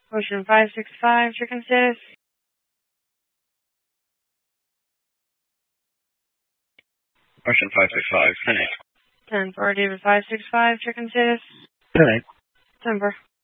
Ocean 565, chicken status. Ocean 565, 10-8. 10-4, David 565, chicken status. 10-8. 10-4.